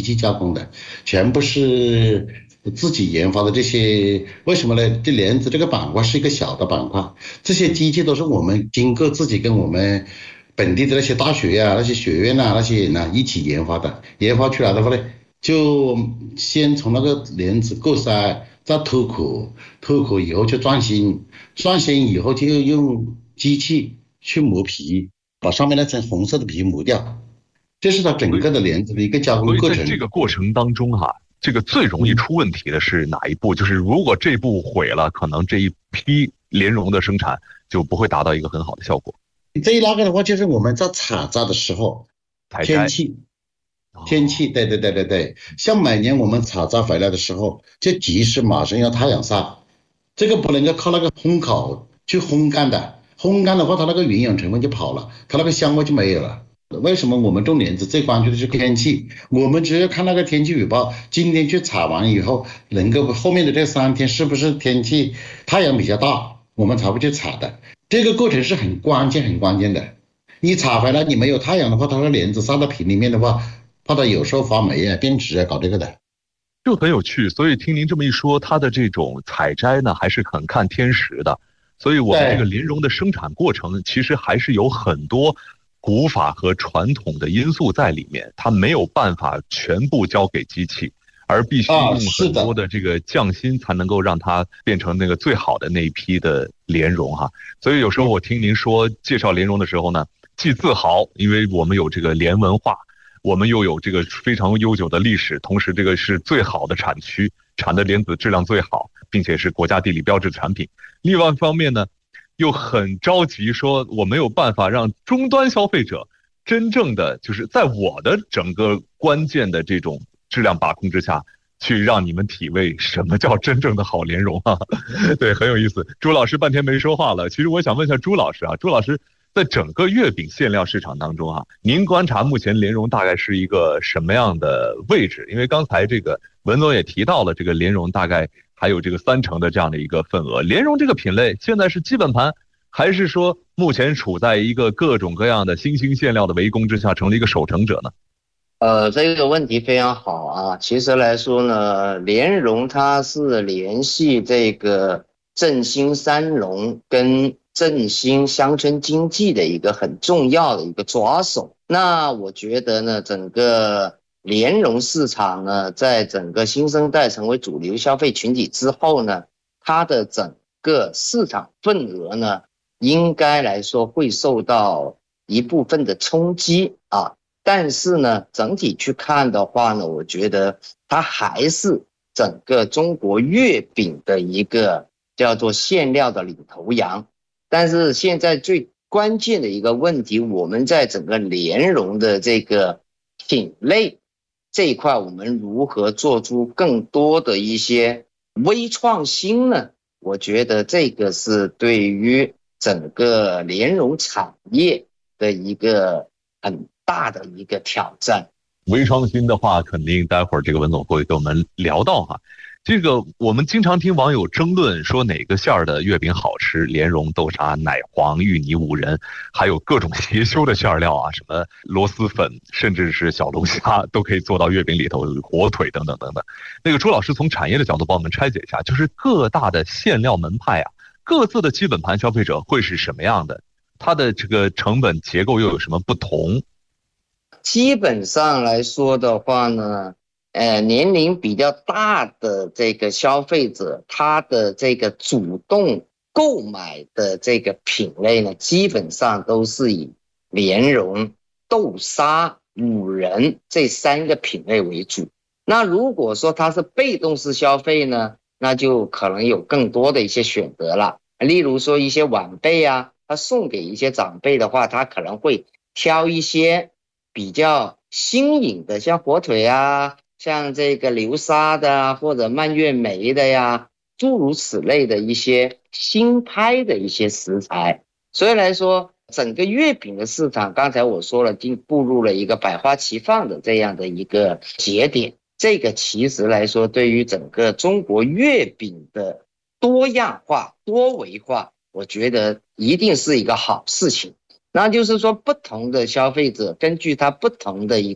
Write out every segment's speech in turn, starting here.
机器加工的，全部是自己研发的这些。为什么呢？这莲子这个板块是一个小的板块，这些机器都是我们经过自己跟我们本地的那些大学呀、那些学院呐、那些人呐一起研发的。研发出来的话呢，就先从那个莲子过筛，再脱壳，脱壳以后就钻心，钻心以后就用机器去磨皮，把上面那层红色的皮磨掉。这是它整个的莲子的一个加工所以在过程。 这个过程当中哈，这个最容易出问题的是哪一步？就是如果这步毁了，可能这一批莲蓉的生产就不会达到一个很好的效果。 这一那个的话，就是我们在采摘的时候， 采摘。 天气，天气，对对对对对，像每年我们采摘回来的时候，就及时马上要太阳晒，这个不能够靠那个烘烤去烘干的，烘干的话，它那个营养成分就跑了，它那个香味就没有了。为什么我们种莲子最关注的是天气？我们只要看那个天气预报，今天去采完以后，能够后面的这3天是不是天气太阳比较大，我们才会去采的。这个过程是很关键很关键的。你采回来你没有太阳的话，它的莲子晒到皮里面的话，怕它有时候发霉啊、变质啊，搞这个的。 就很有趣。所以听您这么一说，它的这种采摘呢，还是很看天时的。所以我们这个对莲蓉的生产过程，其实还是有很多古法和传统的因素在里面，它没有办法全部交给机器，而必须用很多是的， 的这个匠心，才能够让它变成那个最好的那一批的莲蓉哈。所以有时候我听您说介绍莲蓉的时候呢，既自豪，因为我们有这个莲文化，我们又有这个非常悠久的历史，同时这个是最好的产区，产的莲子质量最好，并且是国家地理标志的产品。另外一方面呢，又很着急说我没有办法让终端消费者真正的就是在我的整个关键的这种质量把控之下，去让你们体味什么叫真正的好莲蓉啊。对，很有意思。朱老师半天没说话了，其实我想问一下朱老师啊，朱老师在整个月饼馅料市场当中啊，您观察目前莲蓉大概是一个什么样的位置？因为刚才这个文总也提到了，这个莲蓉大概还有这个30%的这样的一个份额。莲蓉这个品类现在是基本盘，还是说目前处在一个各种各样的新兴馅料的围攻之下，成了一个守成者呢？ 这个问题非常好啊。其实来说呢，莲蓉它是联系这个振兴三农跟振兴乡村经济的一个很重要的一个抓手。那我觉得呢，整个莲蓉市场呢，在整个新生代成为主流消费群体之后呢，它的整个市场份额呢，应该来说会受到一部分的冲击啊。但是呢，整体去看的话呢，我觉得它还是整个中国月饼的一个叫做馅料的领头羊。但是现在最关键的一个问题，我们在整个莲蓉的这个品类这一块，我们如何做出更多的一些微创新呢？我觉得这个是对于整个莲蓉产业的一个很大的一个挑战。 微创新的话，肯定待会儿这个文总会跟我们聊到哈。这个我们经常听网友争论说哪个馅儿的月饼好吃，莲蓉、豆沙、奶黄、芋泥、五仁，还有各种邪修的馅料啊，什么螺蛳粉，甚至是小龙虾都可以做到月饼里头，火腿等等等等。那个朱老师从产业的角度帮我们拆解一下，就是各大的馅料门派啊，各自的基本盘消费者会是什么样的？它的这个成本结构又有什么不同？ 基本上来说的话呢，年龄比较大的这个消费者，他的这个主动购买的这个品类呢，基本上都是以莲蓉、豆沙、五仁这3个品类为主。那如果说他是被动式消费呢，那就可能有更多的一些选择了。例如说一些晚辈啊，他送给一些长辈的话，他可能会挑一些比较新颖的，像火腿啊，像这个流沙的啊，或者蔓越莓的呀，诸如此类的一些新派的一些食材。所以来说，整个月饼的市场，刚才我说了，已经步入了一个百花齐放的这样的一个节点。这个其实来说，对于整个中国月饼的多样化、多维化，我觉得一定是一个好事情。那就是说，不同的消费者根据他不同的一个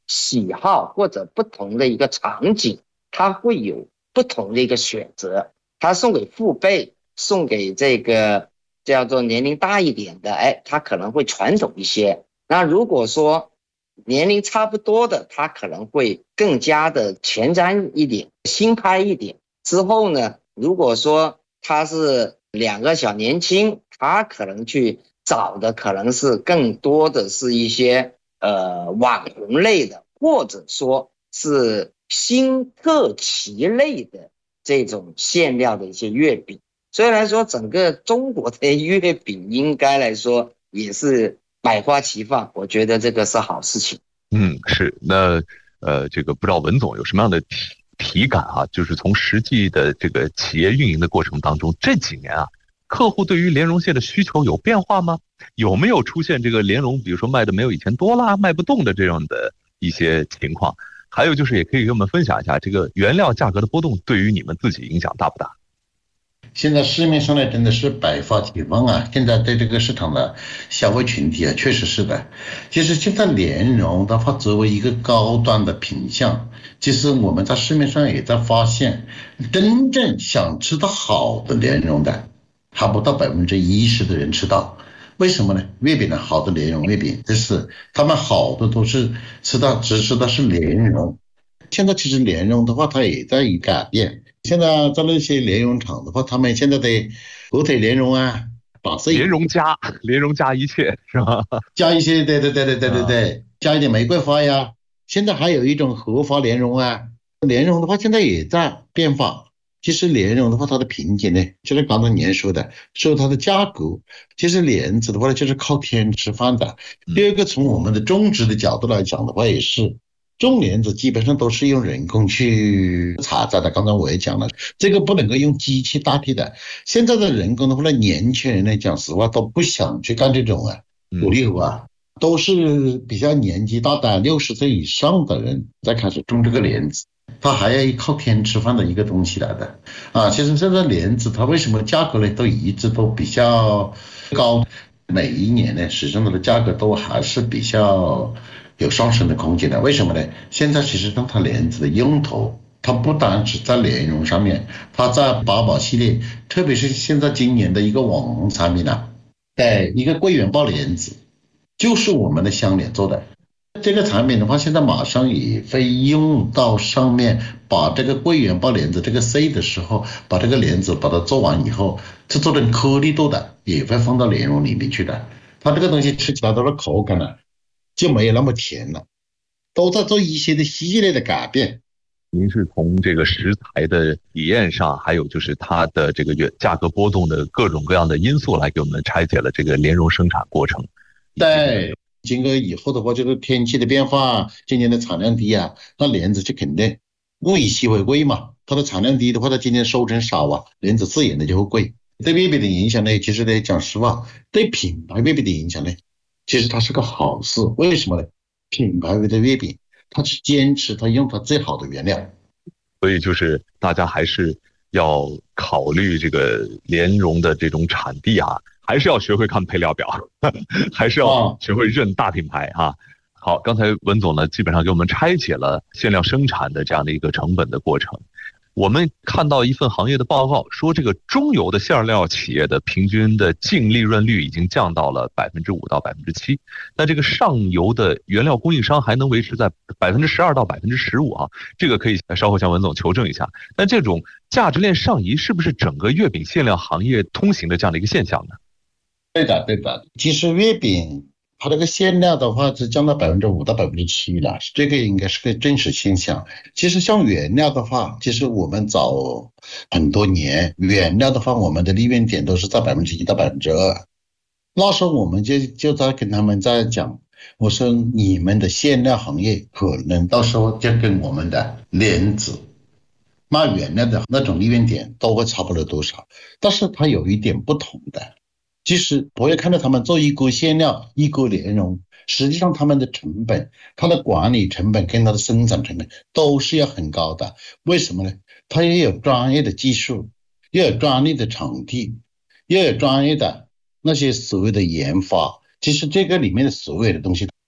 喜好或者不同的一个场景，他会有不同的一个选择。他送给父辈，送给这个叫做年龄大一点的，他可能会传统一些。那如果说年龄差不多的，他可能会更加的前瞻一点，新派一点。之后呢，如果说他是两个小年轻，他可能去找的可能是更多的是一些网红类的，或者说是新特奇类的这种馅料的一些月饼。所以来说，整个中国的月饼应该来说也是百花齐放，我觉得这个是好事情。 是。那这个不知道文总有什么样的体感啊？就是从实际的这个企业运营的过程当中，这几年啊，客户对于莲蓉馅的需求有变化吗？有没有出现这个莲蓉，比如说卖的没有以前多啦，卖不动的这样的一些情况？还有就是，也可以给我们分享一下这个原料价格的波动对于你们自己影响大不大？ 现在市面上呢真的是百花齐放啊！现在对这个市场的消费群体啊，确实是的。其实现在莲蓉的话，作为一个高端的品项，其实我们在市面上也在发现，真正想吃到好的莲蓉的，还不到10%的人吃到。为什么呢？月饼的好的莲蓉月饼，就是他们好的都是只吃到是莲蓉。现在其实莲蓉的话，它也在改变。现在在那些莲蓉厂的话，他们现在的火腿莲蓉啊， 莲蓉加一切是吧？ 加一些，对，加一点玫瑰花呀。现在还有一种荷花莲蓉啊，莲蓉的话现在也在变化。其实莲蓉的话，它的瓶颈呢，就是刚才您说的，受它的价格。其实莲子的话呢，就是靠天吃饭的。第二个，从我们的种植的角度来讲的话，也是。种莲子基本上都是用人工去采摘的，刚才我也讲了，这个不能够用机器代替的。现在的人工的话呢，年轻人呢，讲实话都不想去干这种苦力活啊，都是比较年纪大的60岁以上的人在开始种这个莲子，它还要靠天吃饭的一个东西来的啊。其实现在莲子它为什么价格呢都一直都比较高，每一年呢实际上它的价格都还是比较有上升的空间的。为什么呢？现在其实它莲子的用途，它不单只在莲蓉上面，它在八宝系列，特别是现在今年的一个网红产品啊，一个桂圆包莲子，就是我们的香莲做的。这个产品的话，现在马上也会用到上面，把这个桂圆包莲子这个 C 的时候，把这个莲子把它做完以后，是做成颗粒度的，也会放到莲蓉里面去的。它这个东西吃起来它的口感呢，就没有那么甜了，都在做一些的系列的改变。 您是从这个食材的体验上，还有就是它的这个价格波动的各种各样的因素来给我们拆解了这个莲蓉生产过程。 对，经过以后的话，就是天气的变化，今年的产量低啊，那莲子就肯定物以稀为贵嘛。它的产量低的话，它今年收成少啊，莲子自然的就会贵。对月饼的影响呢，其实呢，讲实话，对品牌月饼的影响呢，其实它是个好事。为什么呢？品牌的月饼，它是坚持它用它最好的原料。 所以就是大家还是要考虑这个莲蓉的这种产地啊，还是要学会看配料表，还是要学会认大品牌啊。好，刚才文总呢基本上给我们拆解了馅料生产的这样的一个成本的过程。我们看到一份行业的报告说，这个中游的馅料企业的平均的净利润率已经降到了5%到7%，那这个上游的原料供应商还能维持在12%到15%啊，这个可以稍后向文总求证一下。但这种价值链上移是不是整个月饼馅料行业通行的这样的一个现象呢？ 对的，其实月饼它这个馅料的话是降到5%到7%了，这个应该是个真实现象。其实像原料的话，其实我们早很多年，原料的话，我们的利润点都是在1%到2%。那时候我们就在跟他们在讲，我说你们的馅料行业可能到时候就跟我们的莲子卖原料的那种利润点都会差不了多少，但是它有一点不同的。其实不要看到他们做一锅馅料一锅莲蓉，实际上他们的成本，它的管理成本跟它的生产成本都是要很高的。为什么呢？它也有专业的技术，也有专业的场地，也有专业的那些所谓的研发。其实这个里面的所有的东西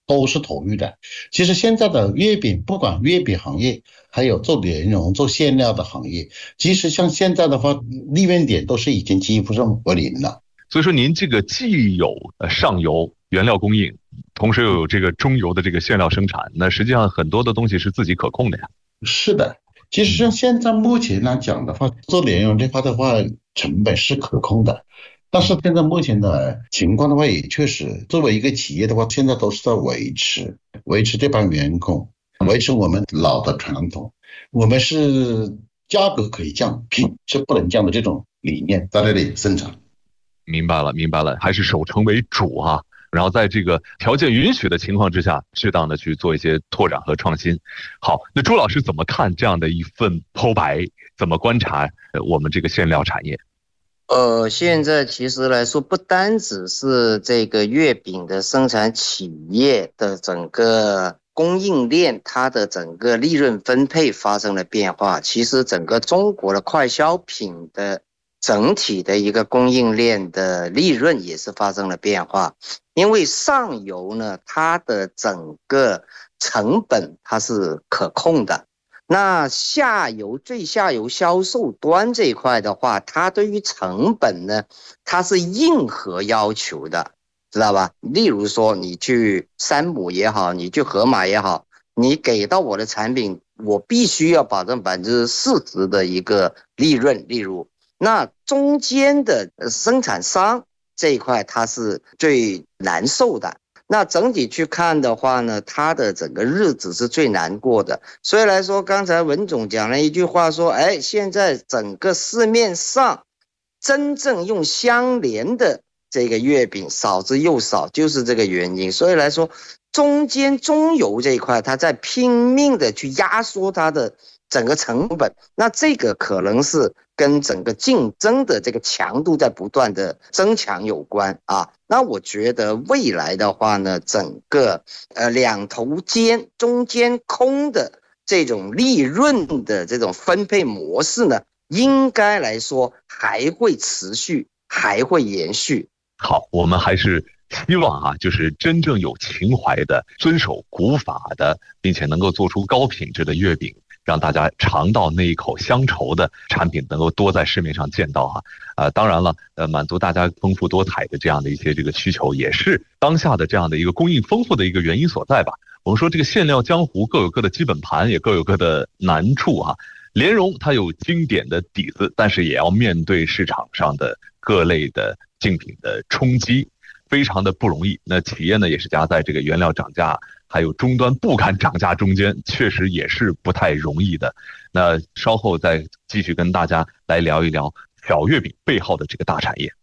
都是投入的。其实现在的月饼，不管月饼行业，还有做莲蓉、做馅料的行业，即使像现在的话，利润点都是已经几乎上为零了。 所以说您这个既有上游原料供应，同时又有这个中游的这个馅料生产，那实际上很多的东西是自己可控的呀。 是的，其实像现在目前来讲的话，做莲蓉这块的话，成本是可控的。但是现在目前的情况的话，也确实作为一个企业的话，现在都是在维持这帮员工，维持我们老的传统。我们是价格可以降，品是不能降的这种理念在那里生产。 明白了，还是守成为主啊。然后在这个条件允许的情况之下，适当的去做一些拓展和创新。好，那朱老师怎么看这样的一份剖白？怎么观察我们这个馅料产业？ 现在其实来说，不单只是这个月饼的生产企业的整个供应链，它的整个利润分配发生了变化，其实整个中国的快消品的整体的一个供应链的利润也是发生了变化。因为上游呢，它的整个成本它是可控的，那最下游销售端这一块的话，它对于成本呢，它是硬核要求的，知道吧？例如说你去山姆也好，你去盒马也好，你给到我的产品，我必须要保证40%的一个利润。例如，那中间的生产商这一块它是最难受的。那整体去看的话呢，它的整个日子是最难过的。所以来说，刚才文总讲了一句话说，现在整个市面上真正用相连的这个月饼少之又少，就是这个原因。所以来说，中游这一块，它在拼命的去压缩它的整个成本，那这个可能是跟整个竞争的这个强度在不断的增强有关啊。那我觉得未来的话呢，整个两头尖中间空的这种利润的这种分配模式呢，应该来说还会持续，还会延续。 好，我们还是希望啊，就是真正有情怀的、遵守古法的，并且能够做出高品质的月饼，让大家尝到那一口乡愁的产品能够多在市面上见到啊。当然了，满足大家丰富多彩的这样的一些这个需求，也是当下的这样的一个供应丰富的一个原因所在吧。我们说这个馅料江湖各有各的基本盘，也各有各的难处啊。莲蓉它有经典的底子，但是也要面对市场上的各类的竞品的冲击，非常的不容易。那企业呢，也是夹在这个原料涨价还有终端不敢涨价中间，确实也是不太容易的。那稍后再继续跟大家来聊一聊小月饼背后的这个大产业。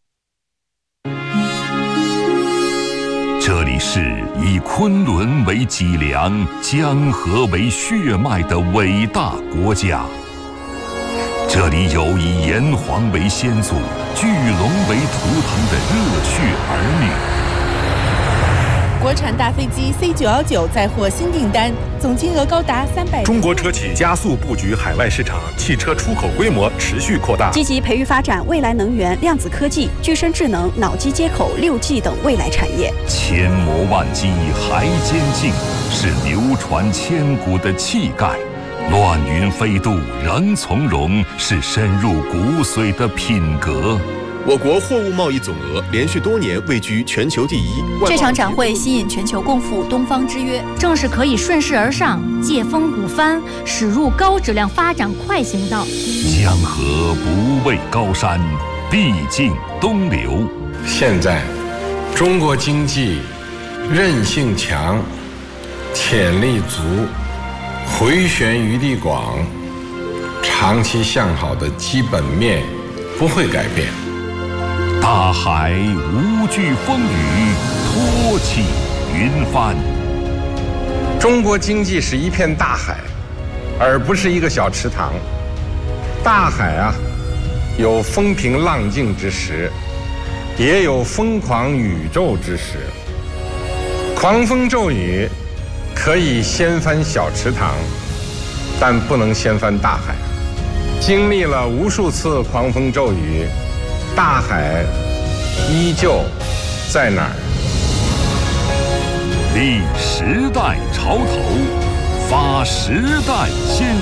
这里是以昆仑为脊梁、江河为血脉的伟大国家。这里有以炎黄为先祖、巨龙为图腾的热血儿女。 国产大飞机 C919 再获新订单，总金额高达300。 中国车企加速布局海外市场，汽车出口规模持续扩大， 积极培育发展未来能源、量子科技、具身智能、脑机接口、6G 等未来产业。 千磨万击还坚劲，是流传千古的气概；乱云飞渡仍从容，是深入骨髓的品格。 我国货物贸易总额连续多年位居全球第一。 这场展会吸引全球共赴东方之约， 正是可以顺势而上，借风鼓帆，驶入高质量发展快行道。 江河不畏高山，必经东流。 现在，中国经济韧性强，潜力足，回旋余地广，长期向好的基本面不会改变。 大海无惧风雨，托起云帆。 中国经济是一片大海，而不是一个小池塘。大海啊，有风平浪静之时，也有疯狂宇宙之时。狂风骤雨可以掀翻小池塘，但不能掀翻大海。经历了无数次狂风骤雨，大海依旧在哪儿？ 立时代潮头，发时代新